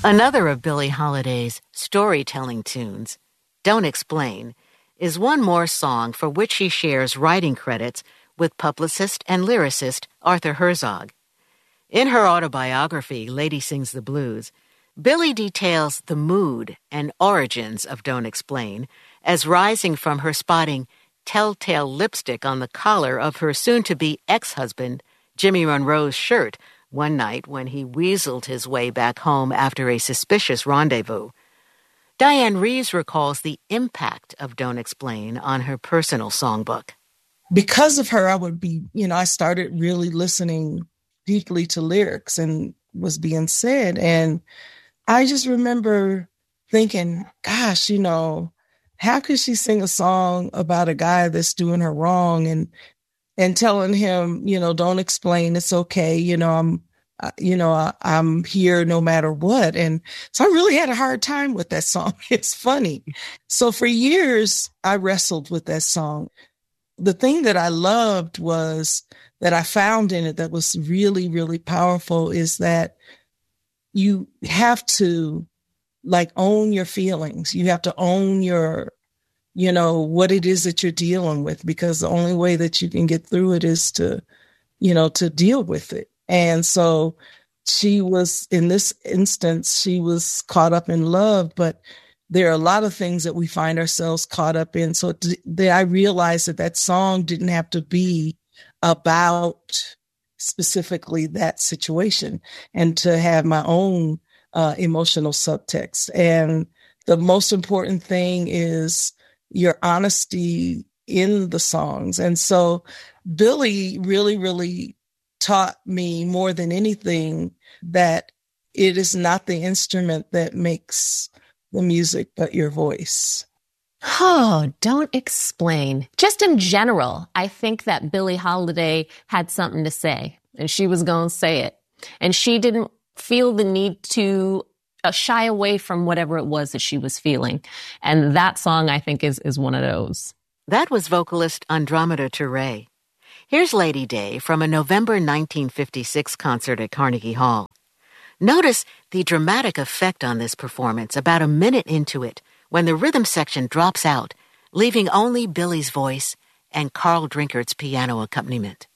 Another of Billie Holiday's storytelling tunes, Don't Explain, is one more song for which she shares writing credits with publicist and lyricist Arthur Herzog. In her autobiography, Lady Sings the Blues, Billie details the mood and origins of Don't Explain as rising from her spotting telltale lipstick on the collar of her soon-to-be ex-husband, Jimmy Monroe's shirt, one night when he weaseled his way back home after a suspicious rendezvous. Diane Reeves recalls the impact of Don't Explain on her personal songbook. Because of her, I started really listening deeply to lyrics and was being said. And I just remember thinking, gosh, how could she sing a song about a guy that's doing her wrong and telling him, don't explain, it's okay. I'm here no matter what. And so I really had a hard time with that song. It's funny. So for years, I wrestled with that song. The thing that I loved was that I found in it that was really, really powerful is that you have to own your feelings. You have to own your, what it is that you're dealing with, because the only way that you can get through it is to deal with it. And so she was, in this instance, she was caught up in love, but there are a lot of things that we find ourselves caught up in. So I realized that song didn't have to be about specifically that situation, and to have my own emotional subtext. And the most important thing is your honesty in the songs. And so Billie really, really taught me more than anything that it is not the instrument that makes the music, but your voice. Oh, Don't Explain. Just in general, I think that Billie Holiday had something to say, and she was going to say it. And she didn't feel the need to shy away from whatever it was that she was feeling. And that song, I think, is one of those. That was vocalist Andromeda Ture. Here's Lady Day from a November 1956 concert at Carnegie Hall. Notice the dramatic effect on this performance about a minute into it, when the rhythm section drops out, leaving only Billie's voice and Carl Drinkert's piano accompaniment.